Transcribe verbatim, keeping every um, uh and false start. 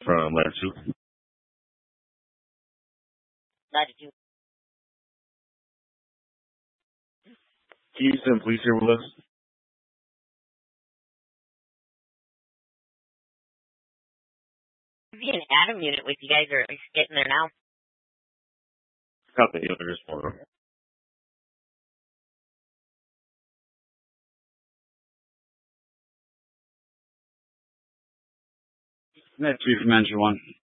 from Latitude. Latitude. Houston, please here with us. Is he an Adam unit with you guys, or at least getting there now? Got the unit this morning. That's three from engine one.